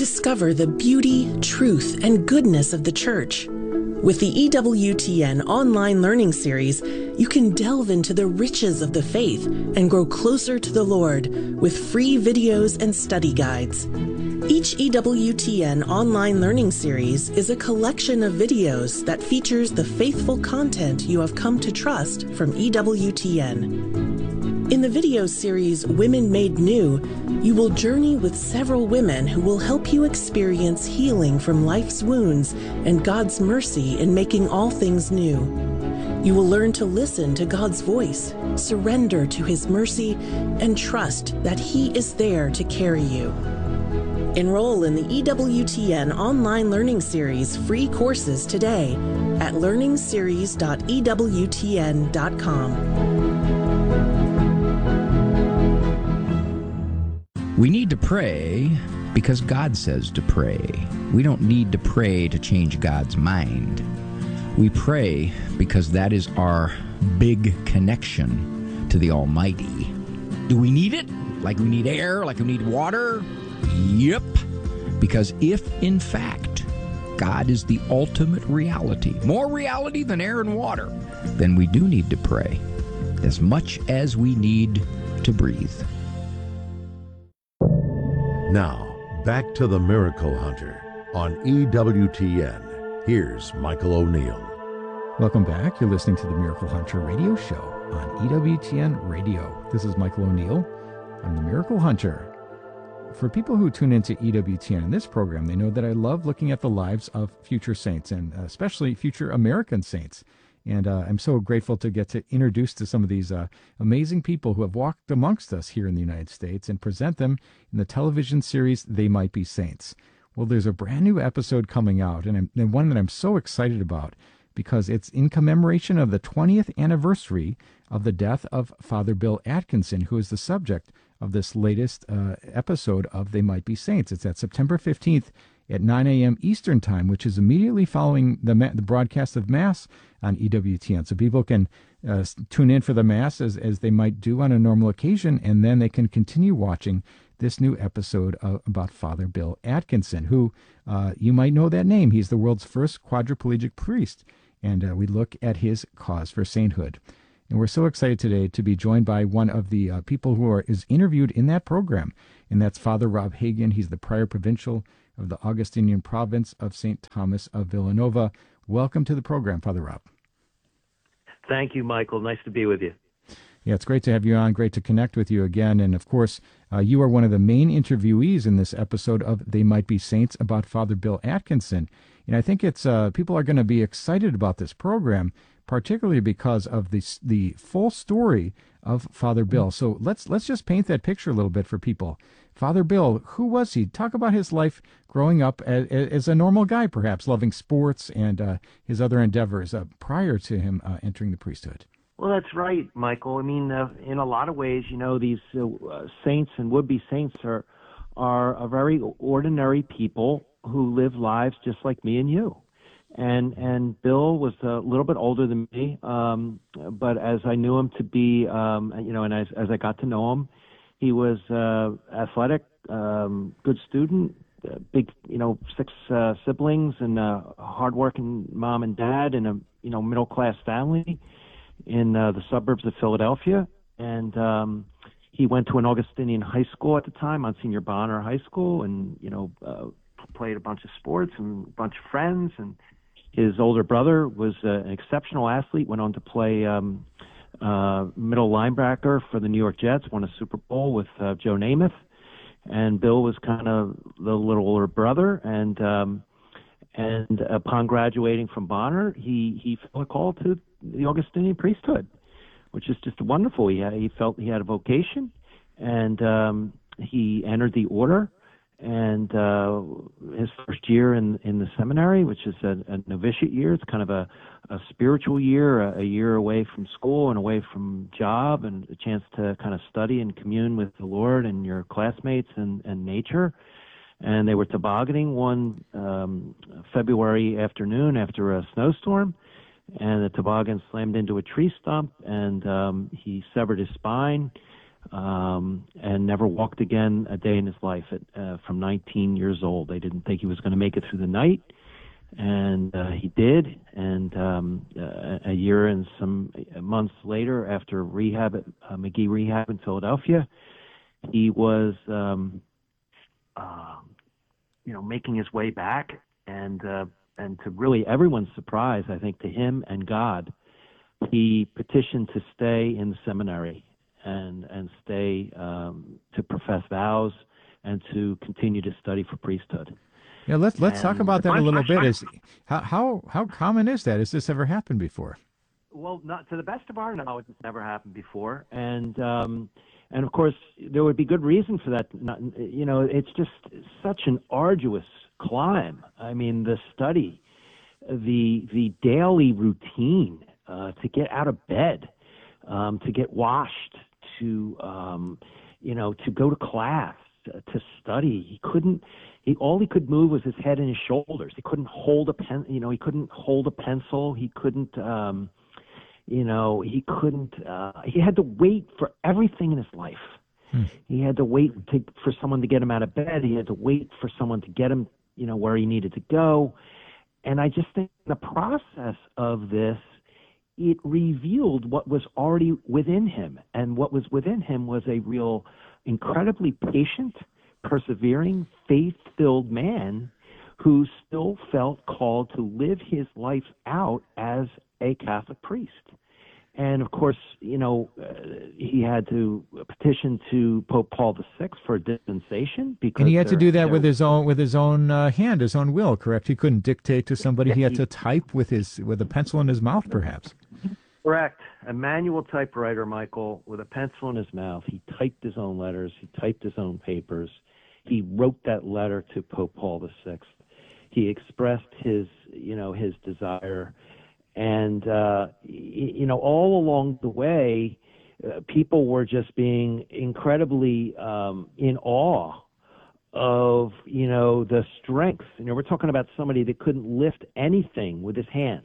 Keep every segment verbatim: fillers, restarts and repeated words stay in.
discover the beauty, truth, and goodness of the Church. With the E W T N online learning series, you can delve into the riches of the faith and grow closer to the Lord with free videos and study guides. Each E W T N online learning series is a collection of videos that features the faithful content you have come to trust from E W T N. In the video series Women Made New, you will journey with several women who will help you experience healing from life's wounds and God's mercy in making all things new. You will learn to listen to God's voice, surrender to His mercy, and trust that He is there to carry you. Enroll in the E W T N online learning series free courses today at learning series dot e w t n dot com. We need to pray because God says to pray. We don't need to pray to change God's mind. We pray because that is our big connection to the Almighty. Do we need it? Like we need air? Like we need water? Yep. Because if, in fact, God is the ultimate reality, more reality than air and water, then we do need to pray as much as we need to breathe. Now, back to the Miracle Hunter on E W T N. Here's Michael O'Neill. Welcome back. You're listening to the Miracle Hunter radio show on E W T N Radio. This is Michael O'Neill. I'm the Miracle Hunter. For people who tune into E W T N in this program, they know that I love looking at the lives of future saints, and especially future American saints. And uh, I'm so grateful to get to introduce to some of these uh, amazing people who have walked amongst us here in the United States and present them in the television series They Might Be Saints. Well, there's a brand new episode coming out, and, I'm, and one that I'm so excited about because it's in commemoration of the twentieth anniversary of the death of Father Bill Atkinson, who is the subject of this latest uh, episode of They Might Be Saints. It's at September fifteenth at nine a.m. Eastern Time, which is immediately following the, ma- the broadcast of Mass on E W T N. So people can uh, tune in for the Mass as, as they might do on a normal occasion, and then they can continue watching this new episode uh, about Father Bill Atkinson, who uh, you might know that name. He's the world's first quadriplegic priest, and uh, we look at his cause for sainthood. And we're so excited today to be joined by one of the uh, people who are, is interviewed in that program, and that's Father Rob Hagan. He's the Prior Provincial of the Augustinian Province of Saint Thomas of Villanova. Welcome to the program, Father Rob. Thank you, Michael. Nice to be with you. Yeah, it's great to have you on. Great to connect with you again. And of course, uh, you are one of the main interviewees in this episode of They Might Be Saints about Father Bill Atkinson. And I think it's uh, people are going to be excited about this program, particularly because of the the full story of Father Bill. So let's let's just paint that picture a little bit for people. Father Bill, who was he? Talk about his life growing up as, as a normal guy, perhaps loving sports and uh, his other endeavors uh, prior to him uh, entering the priesthood. Well, that's right, Michael. I mean, uh, in a lot of ways, you know, these uh, saints and would-be saints are are a very ordinary people who live lives just like me and you. And and Bill was a little bit older than me, um, but as I knew him to be, um, you know, and as, as I got to know him, he was uh, athletic, um, good student, uh, big, you know, six uh, siblings, and a hardworking mom and dad, and a you know middle-class family in uh, the suburbs of Philadelphia. And um, he went to an Augustinian high school at the time, Monsignor Bonner High School, and you know uh, played a bunch of sports and a bunch of friends. And his older brother was uh, an exceptional athlete, went on to play um, uh, middle linebacker for the New York Jets, won a Super Bowl with uh, Joe Namath. And Bill was kind of the little older brother. And um, and upon graduating from Bonner, he, he felt a call to the Augustinian priesthood, which is just wonderful. He, had, he felt he had a vocation, and um, he entered the order. And uh, his first year in in the seminary, which is a, a novitiate year, it's kind of a, a spiritual year, a, a year away from school and away from job, and a chance to kind of study and commune with the Lord and your classmates and, and nature. And they were tobogganing one um, February afternoon after a snowstorm, and the toboggan slammed into a tree stump, and um, he severed his spine. um, and never walked again a day in his life at, uh, from nineteen years old. They didn't think he was going to make it through the night, and uh, he did. And um, uh, a year and some months later, after rehab at uh, McGee Rehab in Philadelphia, he was, um, uh, you know, making his way back. And uh, and to really everyone's surprise, I think to him and God, he petitioned to stay in the seminary and and stay um, to profess vows and to continue to study for priesthood. Yeah, let's let's and talk about that I, a little I, bit. I, Is how how how common is that? Has this ever happened before? Well, not to the best of our knowledge, it's never happened before, and um, and of course there would be good reason for that. Not, you know, it's just such an arduous climb. I mean, the study, the the daily routine, uh, to get out of bed, um, to get washed, to um, you know, to go to class, to, to study. He couldn't. He all he could move was his head and his shoulders. He couldn't hold a pen. You know, he couldn't hold a pencil. He couldn't. Um, you know, he couldn't. Uh, he had to wait for everything in his life. Hmm. He had to wait to, for someone to get him out of bed. He had to wait for someone to get him, you know, where he needed to go. And I just think the process of this, it revealed what was already within him. And what was within him was a real, incredibly patient, persevering, faith-filled man who still felt called to live his life out as a Catholic priest. And of course, you know, uh, he had to petition to Pope Paul the Sixth for a dispensation, because and he had to do that there, with his own with his own uh, hand, his own will. Correct? He couldn't dictate to somebody. Yeah, he had he, to type with his with a pencil in his mouth, perhaps. Correct. A manual typewriter, Michael, with a pencil in his mouth. He typed his own letters. He typed his own papers. He wrote that letter to Pope Paul the Sixth. He expressed his, you know, his desire. And, uh, you know, all along the way, uh, people were just being incredibly um, in awe of, you know, the strength. You know, we're talking about somebody that couldn't lift anything with his hands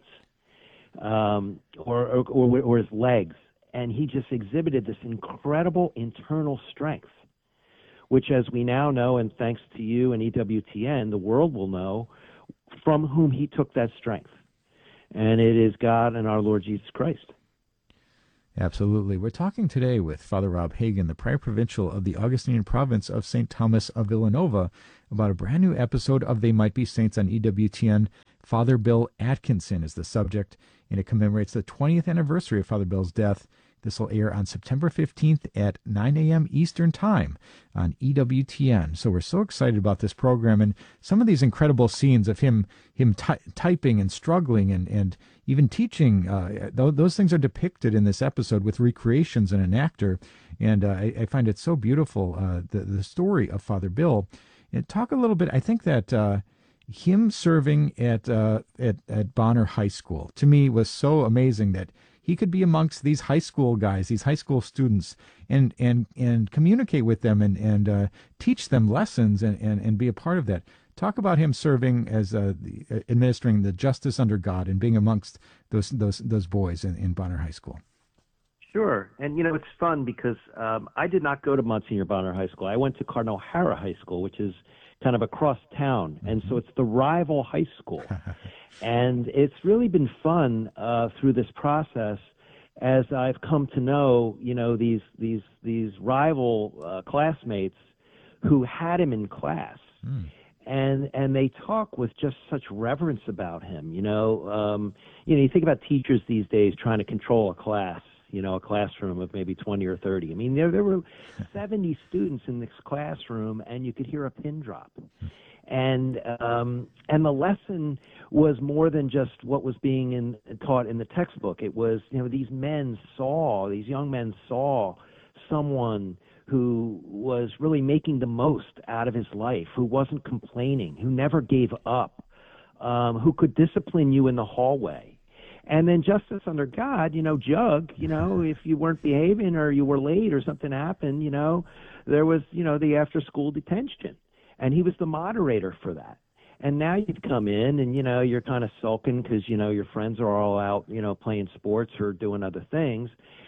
um, or, or, or, or his legs. And he just exhibited this incredible internal strength, which, as we now know, and thanks to you and E W T N, the world will know from whom he took that strength. And it is God and our Lord Jesus Christ. Absolutely. We're talking today with Father Rob Hagen, the Prior Provincial of the Augustinian Province of Saint Thomas of Villanova, about a brand new episode of They Might Be Saints on E W T N. Father Bill Atkinson is the subject, and it commemorates the twentieth anniversary of Father Bill's death. This will air on September fifteenth at nine a.m. Eastern Time on E W T N. So we're so excited about this program, and some of these incredible scenes of him him ty- typing and struggling and, and even teaching. Uh, th- those things are depicted in this episode with recreations and an actor, and uh, I, I find it so beautiful, uh, the, the story of Father Bill. And talk a little bit, I think that uh, him serving at, uh, at, at Bonner High School, to me, was so amazing that he could be amongst these high school guys, these high school students, and and, and communicate with them and, and uh, teach them lessons and, and, and be a part of that. Talk about him serving as uh, the, uh, administering the justice under God and being amongst those those those boys in, in Bonner High School. Sure. And, you know, it's fun because um, I did not go to Monsignor Bonner High School. I went to Cardinal O'Hara High School, which is kind of across town. Mm-hmm. And so it's the rival high school. And it's really been fun uh, through this process as I've come to know, you know, these these these rival uh, classmates who had him in class. Mm. And and they talk with just such reverence about him. You know, um, you know, you think about teachers these days trying to control a class, you know, a classroom of maybe twenty or thirty. I mean, there there were seventy students in this classroom, and you could hear a pin drop. And um, and the lesson was more than just what was being in, taught in the textbook. It was, you know, these men saw, these young men saw someone who was really making the most out of his life, who wasn't complaining, who never gave up, um, who could discipline you in the hallway. And then justice under God, you know, jug, you know, if you weren't behaving or you were late or something happened, you know, there was, you know, the after-school detention. And he was the moderator for that. And now you've come in and, you know, you're kind of sulking because, you know, your friends are all out, you know, playing sports or doing other things.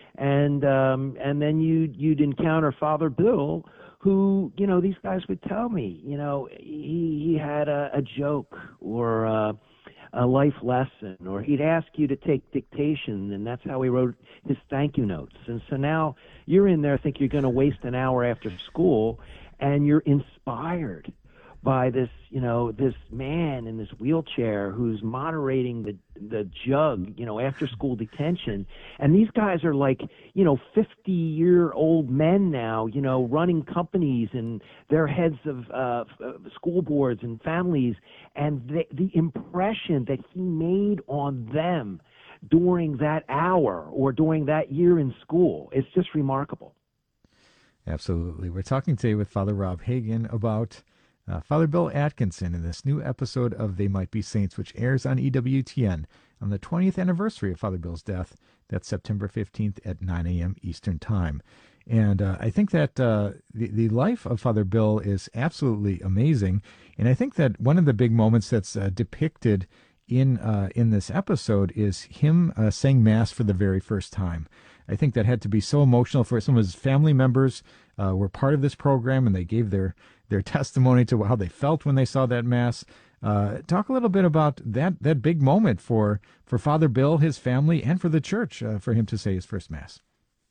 and um, and then you you'd encounter Father Bill, who, you know, these guys would tell me, you know, he he had a, a joke or a, a life lesson, or he'd ask you to take dictation, and that's how he wrote his thank you notes. And so now you're in there thinking you're going to waste an hour after school, and you're inspired by this, you know, this man in this wheelchair who's moderating the the jug, you know, after school detention. And these guys are like, you know, fifty year old men now, you know, running companies, and they're heads of uh, school boards and families. And the, the impression that he made on them during that hour or during that year in school is just remarkable. Absolutely. We're talking today with Father Rob Hagen about Uh, Father Bill Atkinson in this new episode of They Might Be Saints, which airs on E W T N on the twentieth anniversary of Father Bill's death. That's September fifteenth at nine a.m. Eastern Time. And uh, I think that uh, the, the life of Father Bill is absolutely amazing. And I think that one of the big moments that's uh, depicted in uh, in this episode is him uh, saying Mass for the very first time. I think that had to be so emotional for some of his family members. Uh, were part of this program, and they gave their their testimony to how they felt when they saw that Mass. Uh, talk a little bit about that that big moment for for Father Bill, his family, and for the church, uh, for him to say his first Mass.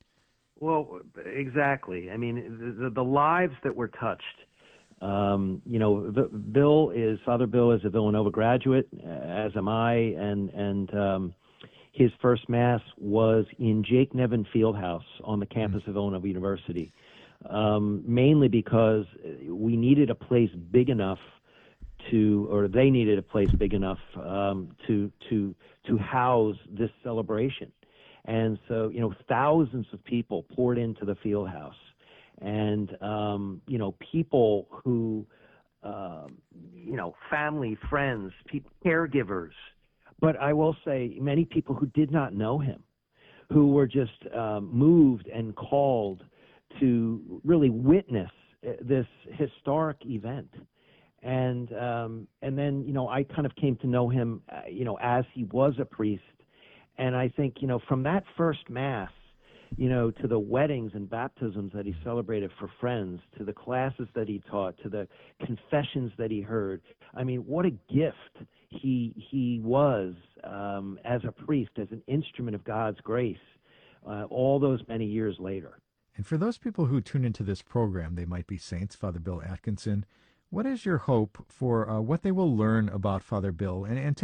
Well, exactly. I mean, the, the lives that were touched. Um, you know, the, Bill is Father Bill is a Villanova graduate, as am I, and and um, his first Mass was in Jake Nevin Fieldhouse on the campus mm-hmm. of Villanova University. Um, mainly because we needed a place big enough to, or they needed a place big enough um, to to to house this celebration, and so you know thousands of people poured into the field house, and um, you know people who uh, you know family, friends, people, caregivers, but I will say many people who did not know him, who were just um, moved and called to really witness this historic event. And um, and then, you know, I kind of came to know him, uh, you know, as he was a priest. And I think, you know, from that first Mass, you know, to the weddings and baptisms that he celebrated for friends, to the classes that he taught, to the confessions that he heard. I mean, what a gift he, he was um, as a priest, as an instrument of God's grace, uh, all those many years later. And for those people who tune into this program, They Might Be Saints, Father Bill Atkinson, what is your hope for uh, what they will learn about Father Bill and, and